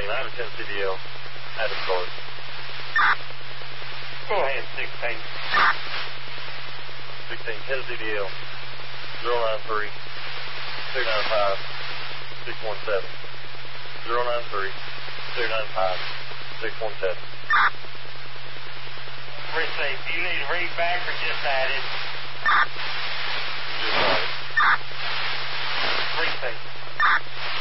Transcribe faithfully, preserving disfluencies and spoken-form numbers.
nine or ten C D L. Adam Card. Go ahead, sixteen. sixteen, ten C D L. zero nine three, two nine five, six one seven. zero nine three, two nine five, six one seven. Receive. Do you need to read back or just add it? Just got it. Receive.